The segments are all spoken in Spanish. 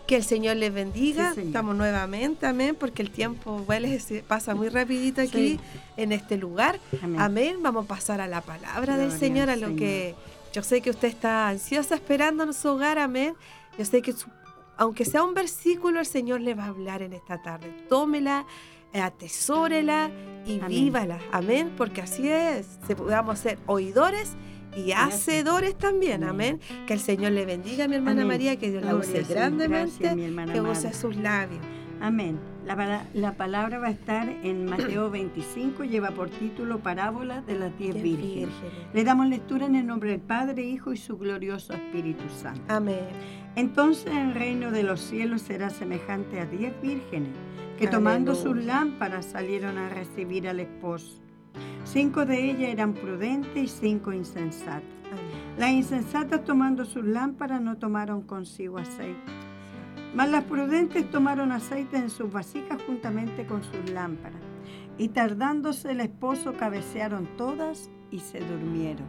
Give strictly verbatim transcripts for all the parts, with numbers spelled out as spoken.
Que el Señor les bendiga. Sí, Estamos nuevamente, amén, porque el tiempo huele, se pasa muy rapidito aquí Sí. en este lugar. Amén. Amén. Vamos a pasar a la palabra Gloria del Señor, a al lo Señor. que yo sé que usted está ansiosa esperando en su hogar, amén. Yo sé que su- aunque sea un versículo, el Señor le va a hablar en esta tarde. Tómela, eh, atesórela y Amén. vívala, amén, porque así es, se podamos ser oidores y hacedores también, amén. Que el Señor le bendiga, mi hermana Amén. María, que Dios la Gloria use al Señor. grandemente, Gracias, mi hermana que amada. use sus labios. Amén. La, pala- la palabra va a estar en Mateo veinticinco, lleva por título Parábola de las diez Diez vírgenes. vírgenes. Le damos lectura en el nombre del Padre, Hijo y su glorioso Espíritu Santo. Amén. Entonces el reino de los cielos será semejante a diez vírgenes que tomando Aleluya. sus lámparas salieron a recibir al esposo. Cinco de ellas eran prudentes y cinco insensatas. Amén. Las insensatas tomando sus lámparas no tomaron consigo aceite, mas las prudentes tomaron aceite en sus vasijas juntamente con sus lámparas. Y tardándose el esposo cabecearon todas y se durmieron.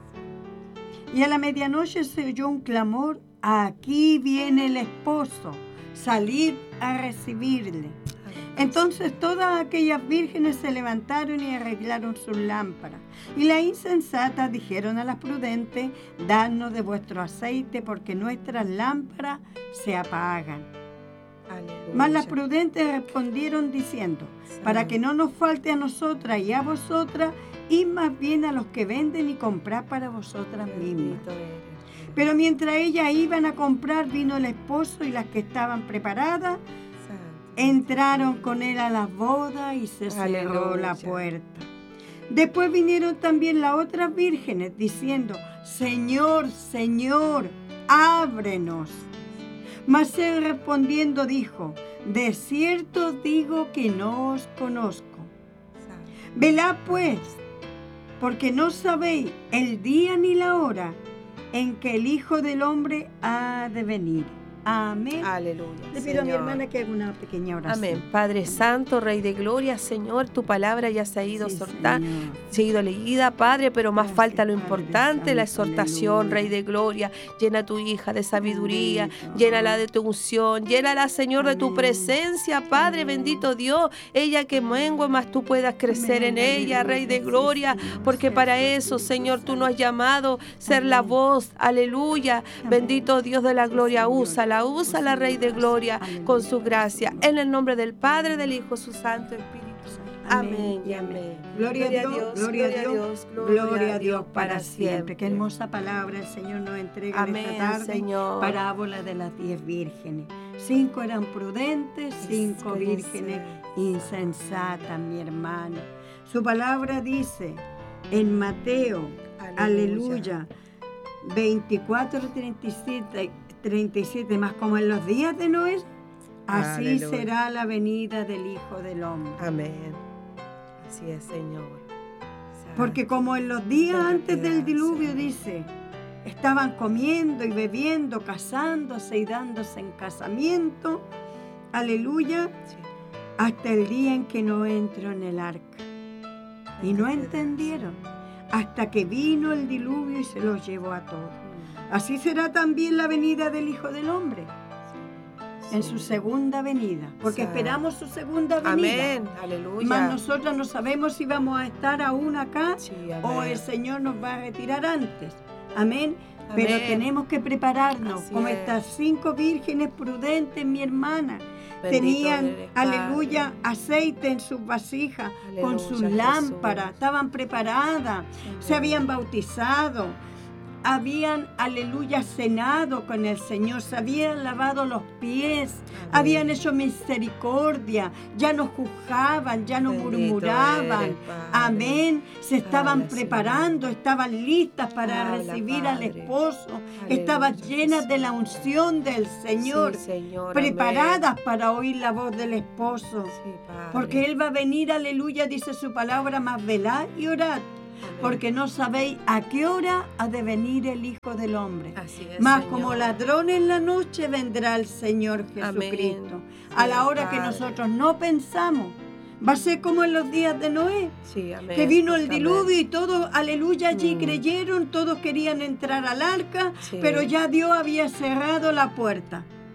Y a la medianoche se oyó un clamor: aquí viene el esposo, salid a recibirle. Entonces todas aquellas vírgenes se levantaron y arreglaron sus lámparas. Y las insensatas dijeron a las prudentes: dadnos de vuestro aceite, porque nuestras lámparas se apagan. Aleluya. Mas las prudentes respondieron diciendo: para que no nos falte a nosotras y a vosotras, id más bien a los que venden y comprad para vosotras mismas. Bendito eres. Pero mientras ellas iban a comprar, vino el esposo, y las que estaban preparadas Santo. entraron con él a las bodas y se cerró Aleluya. la puerta. Después vinieron también las otras vírgenes diciendo: Señor, Señor, ábrenos. Mas él respondiendo dijo: de cierto digo que no os conozco. Santo. Velad pues, porque no sabéis el día ni la hora en que el Hijo del Hombre ha de venir. Amén. Aleluya. Le pido a mi Señor. hermana que haga una pequeña oración. Amén. Padre Santo, Rey de Gloria, Señor, tu palabra ya se ha ido Sí, soltar, Señor. se ha ido leída, Padre, pero más Gracias, falta lo Padre importante, la Santo, exhortación, aleluya. Rey de Gloria. Llena a tu hija de sabiduría, Bendito. llénala de tu unción, llénala, Señor, de tu Amén. presencia, Padre, Amén. bendito Dios. Ella que mengue, más tú puedas crecer Amén, en ella, aleluya. Rey de Sí, Gloria, Señor, porque sea para tu eso, Espíritu Señor, tú nos has Santo. llamado ser la Amén. voz, aleluya. Amén. Bendito Dios de la Sí, gloria, Señor. úsala, úsala, Rey de Gloria, con su Aleluya, gracia, Señor. en el nombre del Padre, del Hijo, su Santo Espíritu. Amén y amén. Gloria a Dios, gloria a Dios, gloria a Dios para siempre. Qué hermosa palabra el Señor nos entrega en Amén, esta tarde. Señor. Parábola de las diez vírgenes. Cinco eran prudentes, cinco Es que vírgenes dice. insensatas, mi hermano. Su palabra dice en Mateo, Aleluya. aleluya, veinticuatro, treinta y siete, treinta y siete, más como en los días de Noé, así Aleluya. será la venida del Hijo del Hombre. Amén. Así es, Señor. Porque como en los días Santo antes del queda, diluvio, Señor. dice, estaban comiendo y bebiendo, casándose y dándose en casamiento, aleluya, Sí. hasta el día en que no entró en el arca. Y no entendieron, hasta que vino el diluvio y se los llevó a todos. Así será también la venida del Hijo del Hombre, en su segunda venida, porque Santo. esperamos su segunda venida. Amén. Aleluya. Mas nosotros no sabemos si vamos a estar aún acá Sí, o amén. el Señor nos va a retirar antes. Amén. Amén. Pero tenemos que prepararnos, Así como es. estas cinco vírgenes prudentes, mi hermana. Bendito Tenían, eres, Padre. aleluya, aceite en sus vasijas, con Aleluya, sus Jesús. lámparas, estaban preparadas, se Amén. habían bautizado, habían, aleluya, cenado con el Señor, se habían lavado los pies, Amén. habían hecho misericordia, ya no juzgaban, ya no Bendito murmuraban. eres, Padre. Amén. Se estaban Habla, preparando, Señor. estaban listas para Habla, recibir al Padre. esposo. Aleluya, Estaban llenas de la Jesús. unción del Señor, Sí, Señor. preparadas para oír la voz del esposo. Amén. Sí, Padre. Porque Él va a venir, aleluya, dice su palabra, más velad y orad, Amén. porque no sabéis a qué hora ha de venir el Hijo del Hombre. Así es, Mas Señor. como ladrón en la noche vendrá el Señor Jesucristo. Amén. A la Sí, hora que Padre. nosotros no pensamos. Va a ser como en los días de Noé, Sí, amén. que vino el Justamente. diluvio y todos, aleluya, allí Mm. creyeron, todos querían entrar al arca, Sí. pero ya Dios había cerrado la puerta.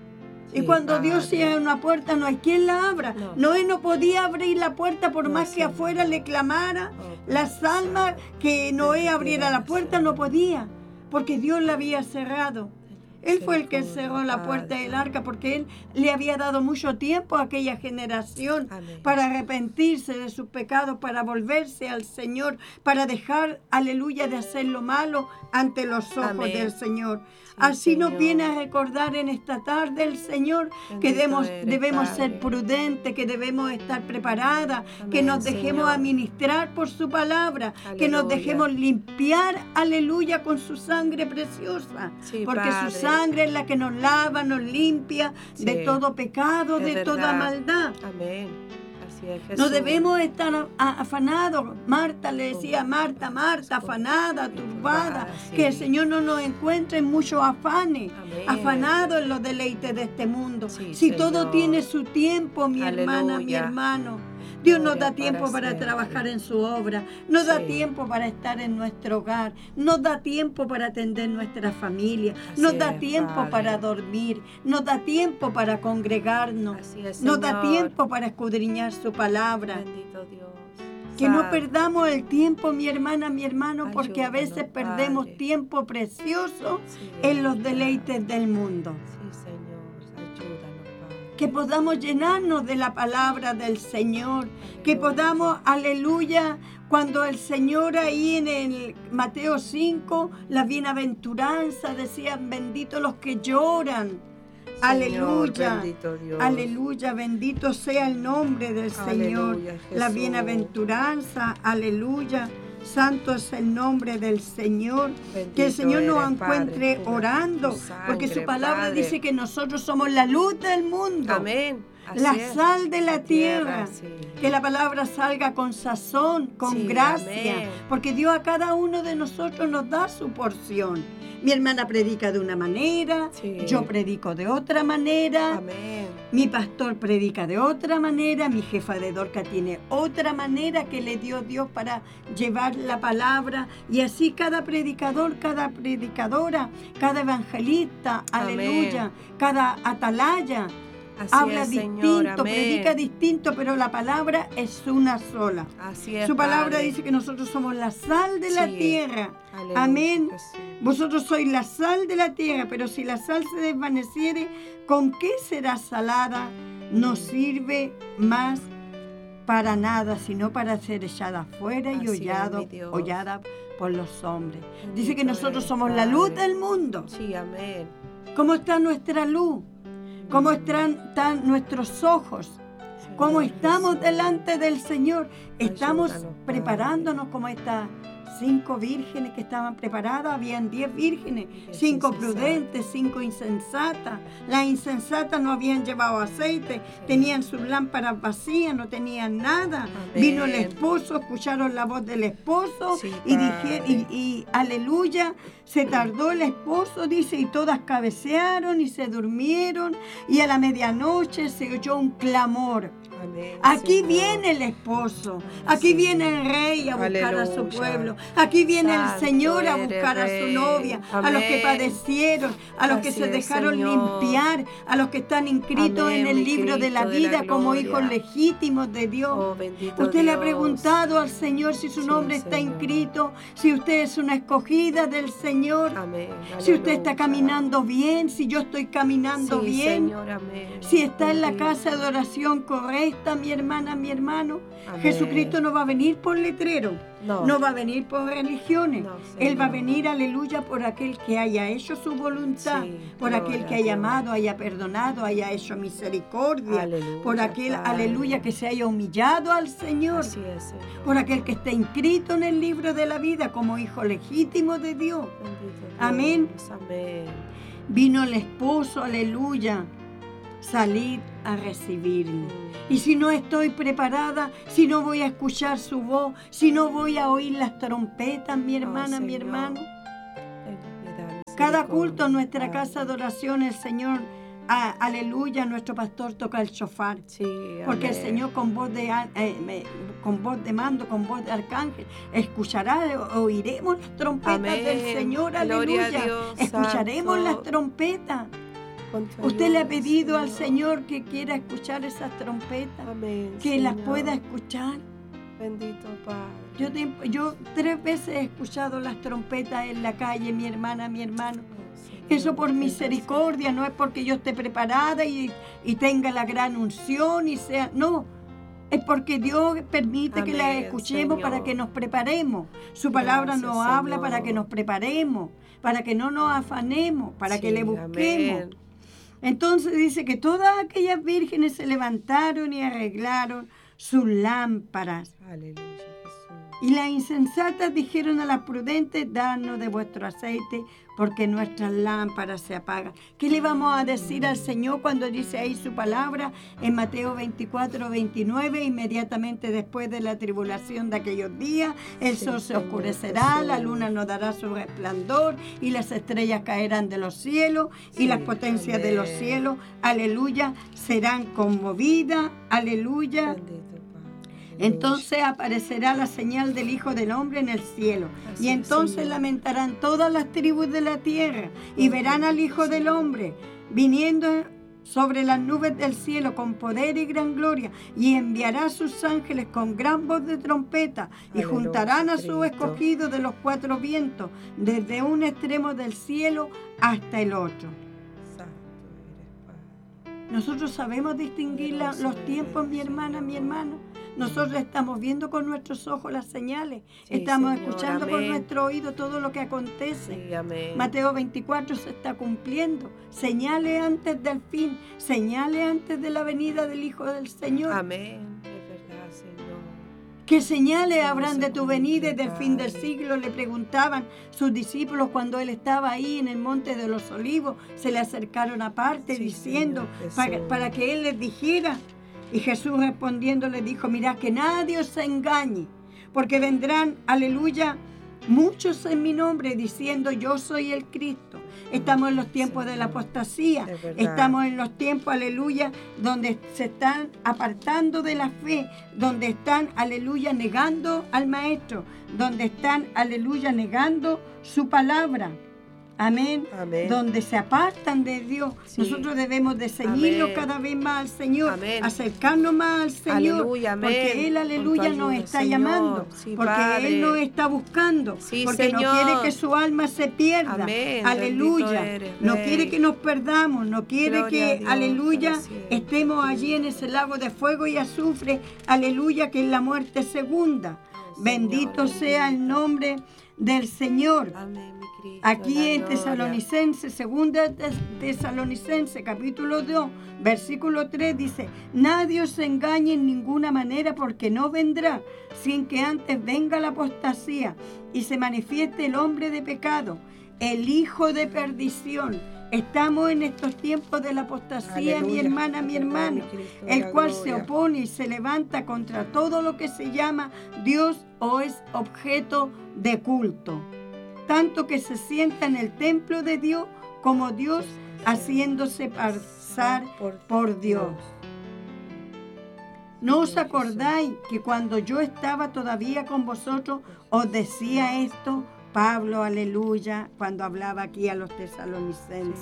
Y Sí, cuando Dios Padre. cierra una puerta, no hay quien la abra. No. Noé no podía abrir la puerta por No, más que Señor. afuera le clamara. Oh, Las Padre almas Santo. que Noé Bendito abriera la eres, puerta no Señor. podía, porque Dios la había cerrado. Él fue el que Misericordia, cerró la puerta Padre. del arca, porque Él le había dado mucho tiempo a aquella generación Amén. para arrepentirse de sus pecados, para volverse al Señor, para dejar, aleluya, de hacer lo malo ante los ojos Amén. del Señor. Sí, Así nos Señor. viene a recordar en esta tarde el Señor que Bendito debemos, eres, debemos Padre. ser prudentes, que debemos estar preparadas, que Amén, nos dejemos Señor. administrar por su palabra, que nos Aleluya. dejemos limpiar, aleluya, con su sangre preciosa, Sí, porque Padre. su sangre es la que nos lava, nos limpia de Sí, todo pecado, es de toda verdad. maldad. Amén. Así es, Jesús. No debemos estar a- a- afanados. Marta le decía, Marta, Marta, afanada, turbada. Sí. Que el Señor no nos encuentre en muchos afanes, Amén. afanados en los deleites de este mundo. Sí, Si Señor. todo tiene su tiempo, mi hermana, mi Aleluya. hermano. Dios nos Gloria da tiempo para para siempre. trabajar en su obra, nos da Sí. tiempo para estar en nuestro hogar, nos da tiempo para atender nuestra familia, Así nos da es, tiempo Padre. para dormir, nos da tiempo para congregarnos, Así es, nos da Señor. tiempo para escudriñar su palabra. Bendito Dios. Que no Santo. perdamos el tiempo, mi hermana, mi hermano, porque a Ayúdanos, veces perdemos Padre. tiempo precioso Sí, en los verdad. deleites del mundo. Sí, Señor. Ayúdanos, Padre. Que podamos llenarnos de la palabra del Señor, que Aleluya. podamos, aleluya, cuando el Señor ahí en el Mateo cinco, la bienaventuranza, decían, benditos los que lloran. Señor, Aleluya, bendito Dios. aleluya, bendito sea el nombre del Señor. Aleluya, La Jesús. bienaventuranza, aleluya. Santo es el nombre del Señor. Bendito Que el Señor nos eres, Padre, encuentre tu- orando, tu sangre, porque su palabra Padre. dice que nosotros somos la luz del mundo. Amén. Así La es. sal de la tierra. sí. Que la palabra salga con sazón, con Sí, gracia, amén. porque Dios a cada uno de nosotros nos da su porción. Mi hermana predica de una manera, Sí. yo predico de otra manera, Amén. mi pastor predica de otra manera, mi jefa de Dorca tiene otra manera que le dio Dios para llevar la palabra, y así cada predicador, cada predicadora, cada evangelista, Amén. aleluya, cada atalaya, Así habla es, Señor. distinto, Amén. predica distinto, pero la palabra es una sola. Así es, Su palabra Padre. dice que nosotros somos la sal de la Sí. tierra. Aleluya, Amén. Jesús. Vosotros sois la sal de la tierra, pero si la sal se desvaneciere, ¿con qué será salada? No sirve más para nada, sino para ser echada afuera y Así es, hollado, mi Dios. hollada por los hombres. Bendito Dice que nosotros eres, somos la luz Padre. del mundo. Sí, amén. ¿Cómo está nuestra luz? ¿Cómo están, están nuestros ojos? ¿Cómo Señor estamos Jesús. delante del Señor? Estamos Ayúdanos, Padre. preparándonos como estas cinco vírgenes que estaban preparadas. Habían diez vírgenes, Diez cinco insensatas. prudentes, cinco insensatas. Las insensatas no habían llevado aceite, tenían sus lámparas vacías, no tenían nada. Amén. Vino el esposo, escucharon la voz del esposo Sí, y Padre. dije, y, y aleluya, se tardó el esposo, dice, y todas cabecearon y se durmieron, y a la medianoche se oyó un clamor. Amén, Aquí Señor. viene el esposo, aquí Sí. viene el rey a buscar a su Aleluya. pueblo, aquí viene Santo el Señor a eres, buscar a su Rey. novia, a los que Amén. padecieron, a los que Así se es, dejaron Señor. limpiar, a los que están inscritos Amén, en el mi libro de la Cristo de la vida como gloria. hijos legítimos de Dios. Oh, bendito Usted le ha Dios. preguntado al Señor si su Sí, nombre está Señor. inscrito, si usted es una escogida del Señor, Amén. si usted está Aleluya. caminando bien, si yo estoy caminando Sí, bien. Señor, amén. Si está en la Bendito. casa de oración correcta, mi hermana, mi hermano, Amén. Jesucristo no va a venir por letrero, No. no va a venir por religiones. No, Él va a Señor. venir, aleluya, por aquel que haya hecho su voluntad, Sí, por aquel gloria que a haya Dios. amado, haya perdonado, haya hecho misericordia, Aleluya, por aquel, Padre. aleluya, que se haya humillado al Señor, Así es, Señor. por aquel que esté inscrito en el libro de la vida como hijo legítimo de Dios. Bendito Dios. Amén. Amén. Vino el esposo, aleluya, salir a recibirme. Y si no estoy preparada, si no voy a escuchar su voz, si no voy a oír las trompetas, mi hermana, mi Señor. hermano. Tenga piedad, Cada misericordia, culto en nuestra Padre. casa de oración, el Señor, a- aleluya, nuestro pastor toca el shofar. Sí, Porque el amén. Señor con voz de a- eh, me- con voz de mando, con voz de arcángel, escuchará, oiremos las trompetas Amén. del Señor, Gloria a aleluya. Dios, Escucharemos santo. las trompetas. con tu Usted le ha ayuda, pedido al Señor. Señor que quiera escuchar esas trompetas, Amén, que las Señor. pueda escuchar. Bendito Padre. Yo, te- yo tres veces he escuchado las trompetas en la calle, mi hermana, mi hermano. Oh, Señor, Eso por qué misericordia, no es porque yo esté preparada y, y tenga la gran unción y sea, no. Es porque Dios permite que las Amén, escuchemos Señor. para que nos preparemos. Su palabra Gracias, nos habla Señor. para que nos preparemos, para que no nos afanemos, para Sí, que le busquemos. amén. Entonces dice que todas aquellas vírgenes se levantaron y arreglaron sus lámparas. Aleluya, Jesús. Y las insensatas dijeron a las prudentes, danos de vuestro aceite, porque nuestras lámparas se apagan. ¿Qué le vamos a decir al Señor cuando dice ahí su palabra en Mateo veinticuatro, veintinueve? Inmediatamente después de la tribulación de aquellos días, el Sí, sol se Señor oscurecerá, Jesús. la luna no dará su resplandor, y las estrellas caerán de los cielos, y Sí, las potencias de los amén. cielos, aleluya, serán conmovidas, aleluya. Bendito Padre. Entonces aparecerá la señal del Hijo del Hombre en el cielo. Así Y es, entonces Señor. lamentarán todas las tribus de la tierra y verán al Hijo del Hombre viniendo sobre las nubes del cielo con poder y gran gloria, y enviará a sus ángeles con gran voz de trompeta, y Aleluya, juntarán a sus Cristo. escogidos de los cuatro vientos, desde un extremo del cielo hasta el otro. Santo eres, Padre. Nosotros sabemos distinguir la- los tiempos, mi hermana, mi hermano. Nosotros estamos viendo con nuestros ojos las señales. Sí, Estamos Señor, escuchando con amén. nuestro oído todo lo que acontece. Sí, amén. Mateo veinticuatro se está cumpliendo. Señales antes del fin. Señales antes de la venida del Hijo del Señor. Amén. Es verdad, Señor. ¿Qué señales Sí, habrán se de tu cumple, venida y del fin del Padre. siglo? Le preguntaban sus discípulos cuando él estaba ahí en el monte de los olivos. Se le acercaron aparte Sí, diciendo Señor para, Jesús. para que él les dijera. Y Jesús respondiendo le dijo, mirad que nadie os engañe, porque vendrán, aleluya, muchos en mi nombre diciendo yo soy el Cristo. Estamos en los tiempos de la apostasía. Es verdad. Estamos en los tiempos, aleluya, donde se están apartando de la fe, donde están, aleluya, negando al Maestro, donde están, aleluya, negando su palabra. Amén. Amén. Donde se apartan de Dios. Sí. Nosotros debemos de seguirlo Amén. cada vez más al Señor, Amén. acercarnos más al Señor, Aleluya, amén. porque Él, Con aleluya, tu nos ayuda, está Señor. llamando, Sí, porque Padre. Él nos está buscando, Sí, porque no Señor. quiere que su alma se pierda. Amén. Aleluya. Bendito eres, No Rey. quiere que nos perdamos, no quiere Gloria a que, Dios, aleluya, para siempre. estemos allí en ese lago de fuego y azufre, aleluya, que es la muerte segunda. Oh, Señor, Bendito sea el bendito. nombre del Señor. Amén, mi Cristo. Aquí la en gloria. Tesalonicense, segunda de Tesalonicense, capítulo dos, versículo tres, dice, nadie os engañe en ninguna manera, porque no vendrá sin que antes venga la apostasía y se manifieste el hombre de pecado, el hijo de perdición. Estamos en estos tiempos de la apostasía, mi Aleluya. hermana, mi Es verdad, hermano, mi Cristo, el la cual se gloria. opone y se levanta contra todo lo que se llama Dios o es objeto de culto, tanto que se sienta en el templo de Dios como Dios, haciéndose pasar por Dios. ¿No os acordáis que cuando yo estaba todavía con vosotros os decía esto? Pablo, aleluya, cuando hablaba aquí a los tesalonicenses.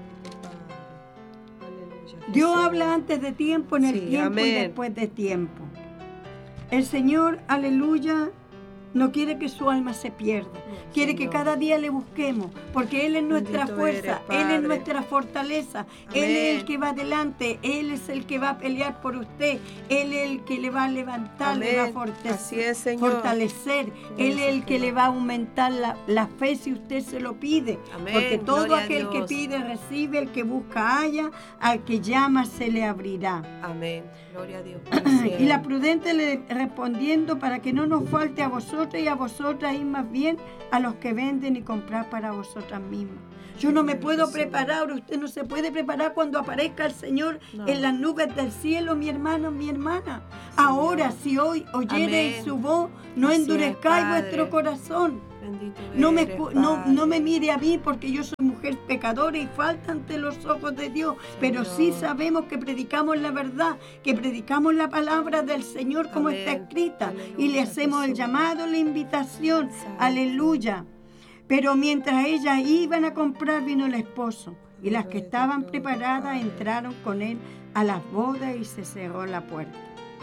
Dios habla antes de tiempo, en el Sí, tiempo y amén. después de tiempo. El Señor, aleluya, no quiere que su alma se pierda. Quiere que Señor. cada día le busquemos, porque Él es nuestra Bendito fuerza, eres, Él es Padre. nuestra fortaleza, Él Amén. es el que va adelante, Él es el que va a pelear por usted, Él es el que le va a levantar, le va a Amén. fortalecer, Así es, Señor. fortalecer. Él es Gracias, el que le Señor. va a aumentar la, la fe si usted se lo pide, Amén. porque todo Gloria a aquel que Dios. pide recibe, el que busca halla, al que llama se le abrirá. Amén. Gloria a Dios. para Y siempre. la prudente le respondiendo, para que no nos falte a vosotros y a vosotras, y más bien a los que venden y comprar para vosotras mismas. Yo no me puedo preparar, usted no se puede preparar cuando aparezca el Señor No. en las nubes del cielo, mi hermano, mi hermana. Ahora, si hoy oyereis Amén. su voz, no Así es, endurezcáis Padre. vuestro corazón. Bendito No me, eres, escu- no, Padre. no me mire a mí porque yo soy mujer pecadora y falta ante los ojos de Dios, pero sí Señor. sabemos que predicamos la verdad, que predicamos la palabra del Señor como Amén. está escrita, Aleluya, y le hacemos el Jesús. llamado, la invitación, Santo. aleluya. Pero mientras ellas iban a comprar, vino el esposo. y las que estaban preparadas entraron con él a las bodas y se cerró la puerta.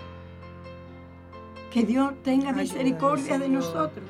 Que Dios tenga misericordia de nosotros.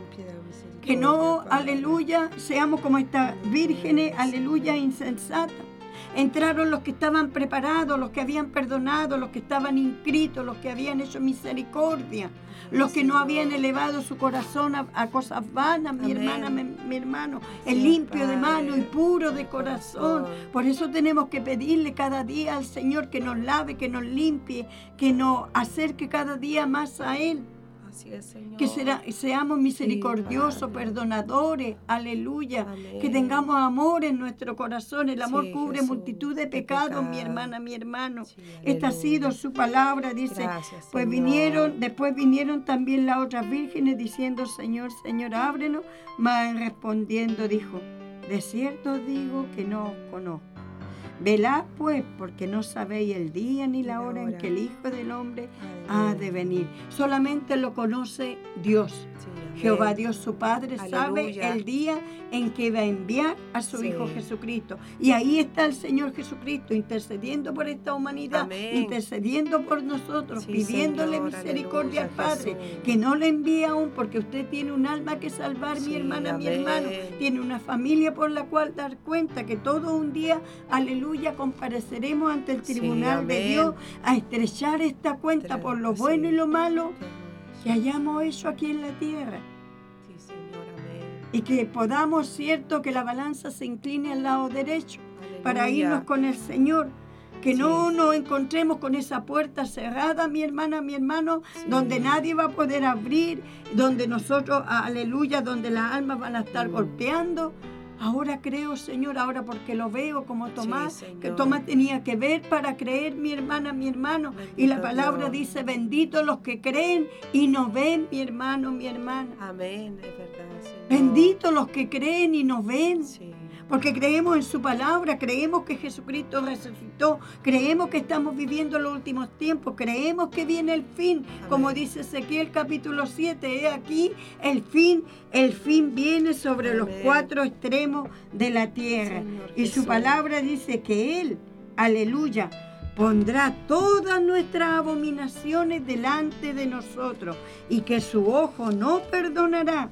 Que no, aleluya, seamos como estas vírgenes, aleluya, insensatas. Entraron los que estaban preparados, los que habían perdonado, los que estaban inscritos, los que habían hecho misericordia, los que no habían elevado su corazón a, a cosas vanas, mi hermana, mi, mi hermano, el limpio de mano y puro de corazón. Por eso tenemos que pedirle cada día al Señor que nos lave, que nos limpie, que nos acerque cada día más a Él. Así es, Señor. Que será, seamos misericordiosos, sí, perdonadores, aleluya. Amén. Que tengamos amor en nuestro corazón. El amor sí, cubre Jesús, multitud de pecados, pecado. Mi hermana, mi hermano. Sí, esta ha sido su palabra, dice. Gracias, pues Señor. vinieron, después vinieron también las otras vírgenes diciendo, Señor, Señor, ábrenos. Mas respondiendo dijo, de cierto os digo que no os conozco. Velad pues, porque no sabéis el día ni la hora en que el Hijo del Hombre ha de venir. Solamente lo conoce Dios. Sí, Jehová Dios su Padre sabe el día en que va a enviar a su sí. Hijo Jesucristo. Y ahí está el Señor Jesucristo intercediendo por esta humanidad, amén. Intercediendo por nosotros, sí, pidiéndole Señor, misericordia aleluya, al Padre, Jesús. Que no le envíe aún, porque usted tiene un alma que salvar, sí, mi hermana, amén. Mi hermano. Tiene una familia por la cual dar cuenta que todo un día, aleluya, compareceremos ante el tribunal sí, de Dios a estrechar esta cuenta por lo bueno y lo malo que hayamos hecho aquí en la tierra. Sí, Señor, amén. Y que podamos, cierto, que la balanza se incline al lado derecho, aleluya, para irnos con el Señor. Que sí, no nos encontremos con esa puerta cerrada, mi hermana, mi hermano, sí, donde nadie va a poder abrir, donde nosotros, aleluya, donde las almas van a estar mm. golpeando. Ahora creo, Señor, ahora porque lo veo como Tomás, sí, que Tomás tenía que ver para creer, mi hermana, mi hermano. Bendito y la palabra Dios. Dice, benditos los que creen y no ven, mi hermano, mi hermana. Amén, es verdad, Señor. Benditos los que creen y no ven. Sí. Porque creemos en su palabra, creemos que Jesucristo resucitó, creemos que estamos viviendo los últimos tiempos, creemos que viene el fin, amén. Como dice Ezequiel capítulo siete, he aquí el fin, el fin viene sobre amén. Los cuatro extremos de la tierra. Señor y Jesús. Su palabra dice que Él, aleluya, pondrá todas nuestras abominaciones delante de nosotros y que su ojo no perdonará.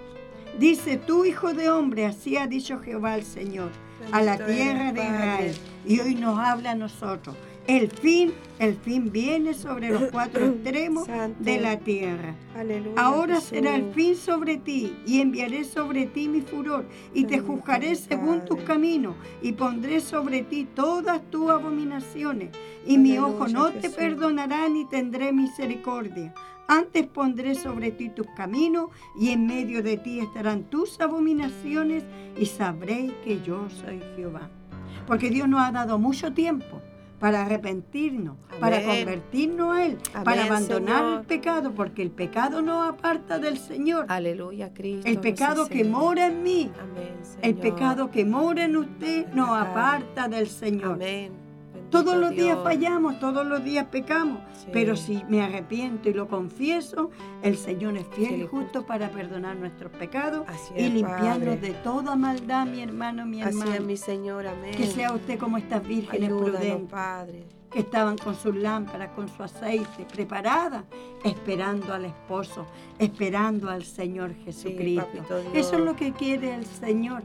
Dice, tú, hijo de hombre, así ha dicho Jehová el Señor, a la tierra de Israel. Y hoy nos habla a nosotros. El fin, el fin viene sobre los cuatro extremos Santo. De la tierra. Aleluya, ahora Jesús. Será el fin sobre ti, y enviaré sobre ti mi furor, y te juzgaré según tus caminos, y pondré sobre ti todas tus abominaciones, y aleluya, mi ojo no Jesús. Te perdonará ni tendré misericordia. Antes pondré sobre ti tus caminos, y en medio de ti estarán tus abominaciones, y sabréis que yo soy Jehová. Porque Dios nos ha dado mucho tiempo para arrepentirnos, amén. Para convertirnos a Él, amén, para abandonar Señor. El pecado, porque el pecado nos aparta del Señor. Aleluya, Cristo. El pecado que mora en mí, amén, el pecado que mora en usted, nos aparta del Señor. Amén. Todos los días fallamos, todos los días pecamos, sí. Pero si me arrepiento y lo confieso, el Señor es fiel y justo para perdonar nuestros pecados y limpiarnos de toda maldad, mi hermano, mi hermana. Así es, mi Señor, amén. Que sea usted como estas vírgenes ayúdanos, prudentes, Padre. Que estaban con sus lámparas, con su aceite, preparadas, esperando al esposo, esperando al Señor Jesucristo. Sí, eso es lo que quiere el Señor.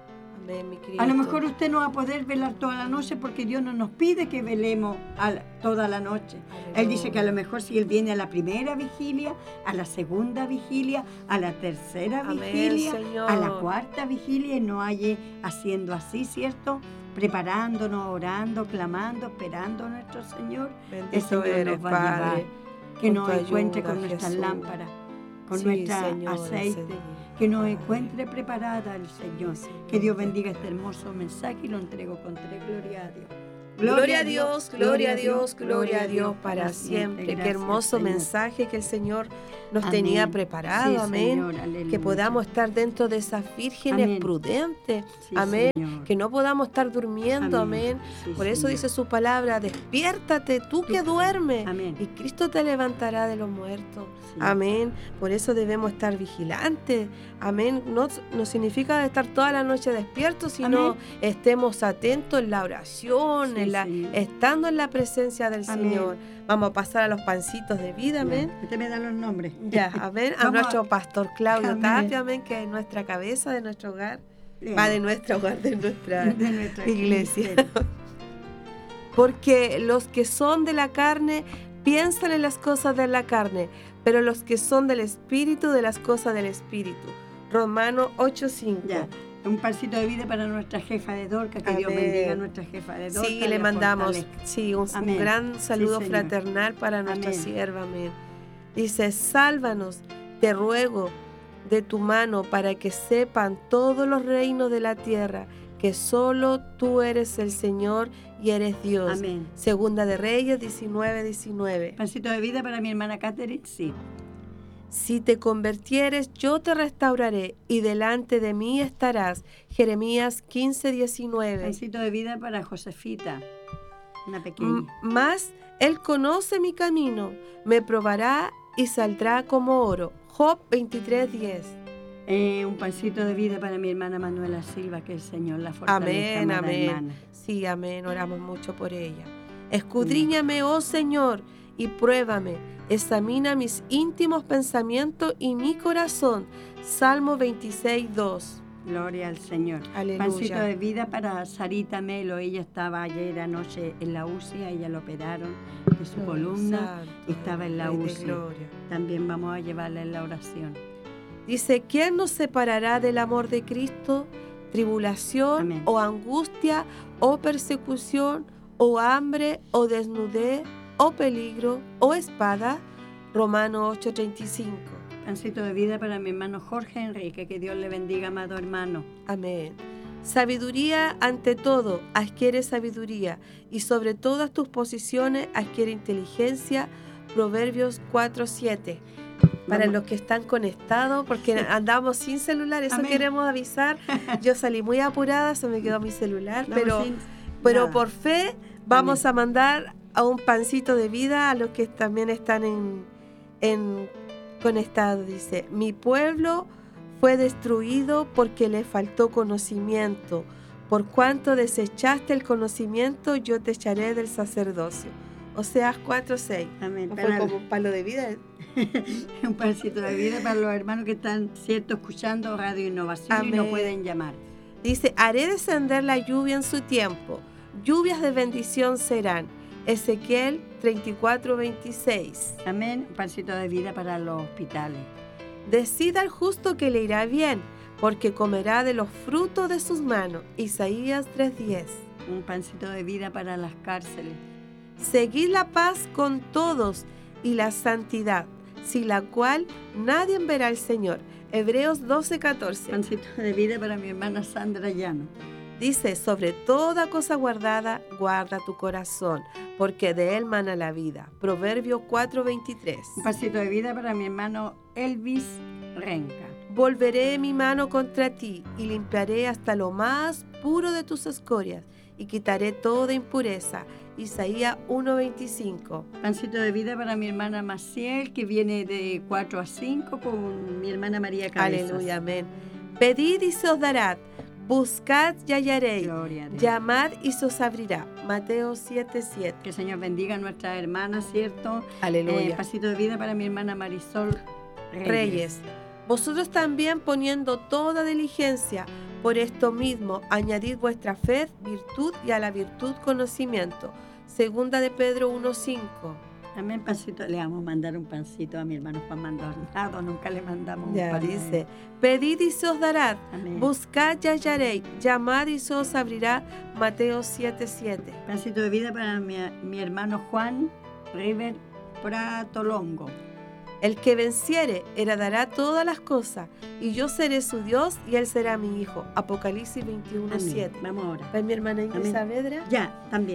A lo mejor usted no va a poder velar toda la noche porque Dios no nos pide que velemos a la, toda la noche. Aleluya. Él dice que a lo mejor si Él viene a la primera vigilia, a la segunda vigilia, a la tercera amén, vigilia, Señor. A la cuarta vigilia y no haya haciendo así, ¿cierto? Preparándonos, orando, clamando, esperando a nuestro Señor. Bendito el Señor eres, nos va Padre, a llevar, que nos encuentre con nuestras Jesús. Lámparas, con sí, nuestro Señor, aceite. Señor. Que nos encuentre preparada el Señor. Que Dios bendiga este hermoso mensaje y lo entrego con tres gloria a Dios. Gloria a Dios, gloria a Dios, gloria a Dios para siempre. Gracias, Qué hermoso Señor. mensaje que el Señor nos Amén. tenía preparado, Sí, amén. Señor, aleluya. Que podamos estar dentro de esas vírgenes Amén. prudentes, Sí, amén. Señor. Que no podamos estar durmiendo, amén. Sí, Por eso Señor. dice su palabra, despiértate tú que duermes, Amén. y Cristo te levantará de los muertos. Sí. Amén. Por eso debemos estar vigilantes. Amén. No, no significa estar toda la noche despiertos, sino Amén. estemos atentos en la oración, Sí, en la, Señor. estando en la presencia del Amén. Señor. Vamos a pasar a los pancitos de vida, amén. Ya, usted me da los nombres. Ya, amén. A Vamos nuestro a- pastor Claudio Amén. Tapia, amén, que es nuestra cabeza de nuestro hogar. Lea. Va de nuestro hogar, de nuestra De nuestra iglesia. ministerio. Porque los que son de la carne piensan en las cosas de la carne, pero los que son del Espíritu, de las cosas del Espíritu. Romanos ocho cinco. Ya, un pancito de vida para nuestra jefa de Dorca, que Dios Amén. bendiga a nuestra jefa de Dorca. Sí, la le mandamos fortalezca. sí, un, un Amén. gran saludo Sí, Señor. fraternal para nuestra Amén. sierva. Amén. Dice, sálvanos, te ruego, de tu mano, para que sepan todos los reinos de la tierra que solo tú eres el Señor y eres Dios. Amén. Segunda de Reyes diecinueve diecinueve. Pancito de vida para mi hermana Catherine, sí. Si te convirtieres, yo te restauraré y delante de mí estarás. Jeremías quince diecinueve. Pancito de vida para Josefita, una pequeña. M- Mas él conoce mi camino, me probará y saldrá como oro. Job veintitrés diez. Eh, un pancito de vida para mi hermana Manuela Silva, que el Señor la fortalezca, Amén, amada amén. hermana. Sí, amén. Oramos mucho por ella. Escudriñame, oh Señor, y pruébame. Examina mis íntimos pensamientos y mi corazón. Salmo veintiséis dos. Gloria al Señor. Aleluya. Pancito de vida para Sarita Melo. Ella estaba ayer anoche en la U C I, a ella la operaron de su columna. Santo, estaba en la Rey de U C I. gloria. También vamos a llevarla en la oración. Dice, ¿quién nos separará del amor de Cristo? Tribulación Amén. o angustia o persecución o hambre o desnudez o peligro o espada. Romanos ocho treinta y cinco. Pancito de vida para mi hermano Jorge Enrique. Que Dios le bendiga, amado hermano. Amén. Sabiduría ante todo, adquiere sabiduría, y sobre todas tus posiciones adquiere inteligencia. Proverbios cuatro siete. Para Vamos. los que están conectados, porque andamos sin celular, eso Amén. queremos avisar. Yo salí muy apurada, se me quedó mi celular, Vamos pero, sin pero nada. por fe vamos Amén. a mandar a un pancito de vida a los que también están en, en conectados. Dice, mi pueblo fue destruido porque le faltó conocimiento. Por cuanto desechaste el conocimiento, yo te echaré del sacerdocio. Oseas cuatro seis. Amén. Fue Para- como un palo de vida. un pancito de vida para los hermanos que están, cierto, escuchando Radio Innovación y no Amén. pueden llamar. Dice, haré descender la lluvia en su tiempo. Lluvias de bendición serán. Ezequiel treinta y cuatro veintiséis. Amén. Un pancito de vida para los hospitales. Decida al justo que le irá bien, porque comerá de los frutos de sus manos. Isaías tres diez. Un pancito de vida para las cárceles. Seguid la paz con todos y la santidad, sin la cual nadie verá al Señor. Hebreos doce catorce. Pancito de vida para mi hermana Sandra Llano. Dice, sobre toda cosa guardada, guarda tu corazón, porque de él mana la vida. Proverbio cuatro veintitrés. Un pancito de vida para mi hermano Elvis Renca. Volveré mi mano contra ti y limpiaré hasta lo más puro de tus escorias y quitaré toda impureza. Isaías uno veinticinco. Pancito de vida para mi hermana Maciel, que viene de cuatro a cinco con mi hermana María Cabezas. Aleluya, amén. Pedid y se os dará, buscad y hallaréis, Gloria a Dios. llamad y se os abrirá. Mateo siete siete. Que el Señor bendiga a nuestras hermanas, ¿cierto? Aleluya. Eh, pancito de vida para mi hermana Marisol Reyes. Reyes, vosotros también poniendo toda diligencia, por esto mismo añadid vuestra fe, virtud, y a la virtud conocimiento. Segunda de Pedro uno cinco. Amén, pancito. Le vamos a mandar un pancito a mi hermano Juan Maldonado. Nunca le mandamos Ya un pan. dice, pedid y se os dará, Amén. buscad y hallaréis, llamad y se os abrirá. Mateo siete siete. Pancito de vida para mi, mi hermano Juan River Pratolongo. El que venciere heredará todas las cosas, y yo seré su Dios y él será mi hijo. Apocalipsis veintiuno Amén. siete. Vamos ahora. ¿Ves mi hermana Ingrid Amén. Saavedra? Ya, también.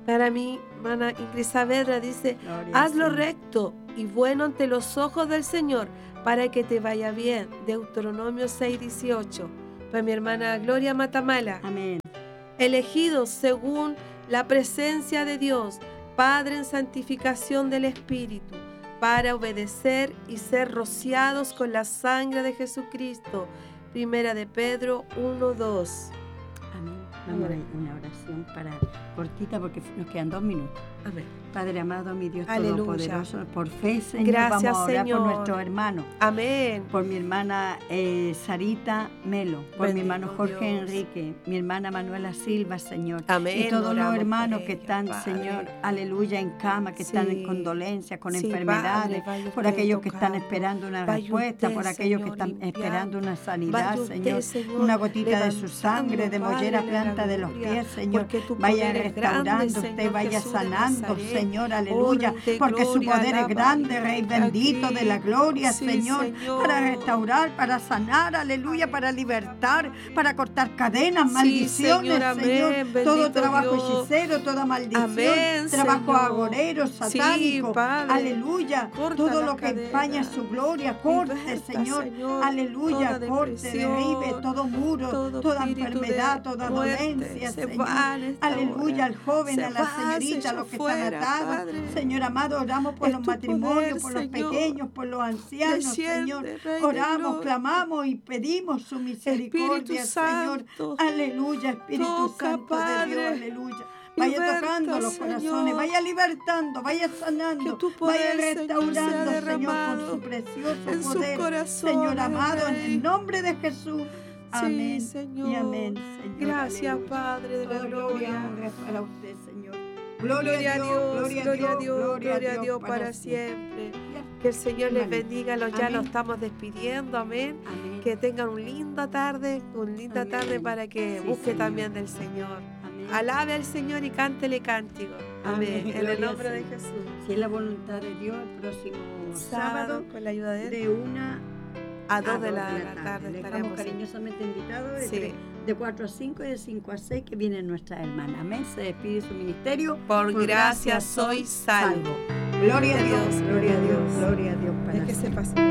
Para mí, hermana Ingrid Saavedra dice, Gloria haz al lo Señor. recto y bueno ante los ojos del Señor para que te vaya bien. Deuteronomio seis dieciocho. Para mi hermana Gloria Matamala. Amén. Elegidos según la presencia de Dios, Padre en santificación del Espíritu, para obedecer y ser rociados con la sangre de Jesucristo. Primera de Pedro uno dos. Amén. Vamos a ver una oración para cortita porque nos quedan dos minutos. Amén. Padre amado, mi Dios Aleluya. todopoderoso, por fe, Señor, Gracias, vamos a orar Señor. por nuestros hermanos. Amén. Por mi hermana eh, Sarita Melo, por mi Bendito hermano Jorge Dios. Enrique, mi hermana Manuela Silva, Señor. Amén. Y todos los Oramos por hermanos que ellos, están, Padre. Señor, aleluya, en cama, que están en Sí. condolencias, con Sí, enfermedades, Padre, vaya por usted aquellos que están tocando. esperando una Vaya respuesta, usted, por aquellos que Señor, están limpiando. esperando una sanidad, Vaya usted, Señor. Señor, Una gotita de su levantando, sangre, de mollera Padre, la planta de los gloria, pies, Señor. porque tu Vaya poder es restaurando grande, usted, Señor vaya Jesús de sanando, Nazaret. Señor, Oh, aleluya. Rey de Porque su gloria, poder es alaba grande, Rey bendito aquí. de la gloria, Sí, Señor, Señor. para restaurar, para sanar, aleluya, para libertar, para cortar cadenas, Sí, maldiciones, Señor, amén, Señor. Todo bendito trabajo Dios. hechicero, toda maldición, Amén, trabajo Señor. agorero, Sí, satánico, Padre. aleluya. Corta Todo las lo que empaña cadenas. su gloria, corte, Liberta, Señor, Señor, aleluya, toda corte, depresión, derribe todo muro, todo toda espíritu enfermedad, de toda muerte, dolencia, se Señor. va en esta Aleluya, hora. al joven, Se a la va, se señorita, a echó los que están fuera, atados. Padre. Señor amado, oramos por Es los tu matrimonios, poder, por los Señor. pequeños, por los ancianos, Desciende, Señor. Rey de Oramos, gloria. clamamos y pedimos su misericordia, Espíritu Señor. Santo. Aleluya, Espíritu Toca, Santo de Padre. Dios, aleluya. Vaya Liberta, tocando los Señor. corazones, vaya libertando, vaya Que sanando, tu vaya poder, Señor, sea restaurando, Señor, derramado con su precioso en sus poder. corazones, Señor amado, en Rey. el nombre de Jesús. Amén. Sí, Señor. Y amén, Señor. Gracias, Aleluya. Padre de la Toda gloria y gloria. honra es para usted, Señor. Gloria a Dios, gloria a Dios, gloria a Dios para siempre. Que el Señor les bendiga. Los ya Amén. nos estamos despidiendo. Amén. Amén. Que tengan una linda tarde, una linda Amén. tarde para que Sí, busque Señor. también del Señor. Amén. Alabe al Señor y cántele cántico. Amén. Amén. En el Gloria nombre al de Señor. Jesús. Si es la voluntad de Dios, el próximo sábado, Sábado, con la ayuda de Él, de una a dos de dos la, la tarde Les dejamos estaremos. cariñosamente invitados de, Sí. tres- de cuatro a cinco y de cinco a seis que vienen nuestras hermanas. Amén. Se despide su ministerio. Por gracia soy salvo. Gloria a De Dios, Dios, gloria a Dios, Dios. gloria a Dios para Es que se siempre. pase.